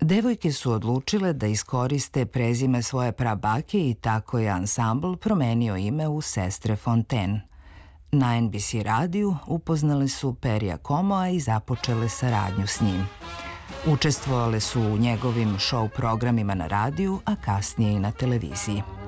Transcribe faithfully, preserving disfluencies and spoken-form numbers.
Devojke su odlučile da iskoriste prezime svoje prabake i tako je ansambl promenio ime u Sestre Fonten. Na en bi si radiju upoznale su Perija Comoa i započele saradnju s njim. Učestvovale su u njegovim show programima na radiju, a kasnije i na televiziji.